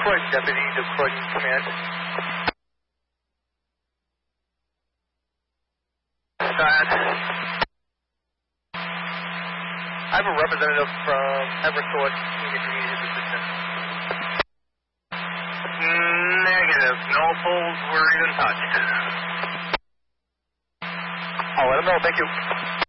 Croydon deputy to Croydon Command. I have a representative from Eversource if you need his assistance. Negative. No poles were even touched. I'll let him know. Thank you.